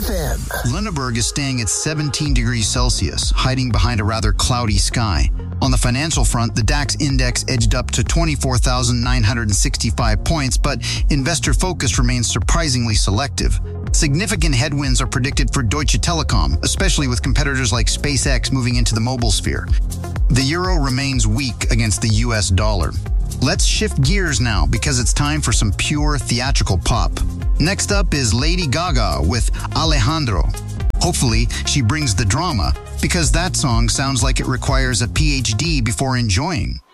FM. Lüneburg is staying at 17 degrees Celsius, hiding behind a rather cloudy sky. On the financial front, the DAX index edged up to 24,965 points, but investor focus remains surprisingly selective. Significant headwinds are predicted for Deutsche Telekom, especially with competitors like SpaceX moving into the mobile sphere. The euro remains weak against the US dollar. Let's shift gears now because it's time for some pure theatrical pop. Next up is Lady Gaga with Alejandro. Hopefully, she brings the drama because that song sounds like it requires a PhD before enjoying.